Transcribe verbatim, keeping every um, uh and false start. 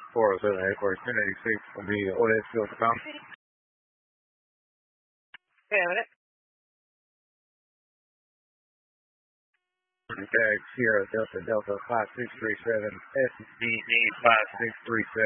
four oh seven headquarters, ten eighty-six will be Otis Field Town. Okay, a minute. Tag Sierra Delta Delta five six three seven S D D five six three seven.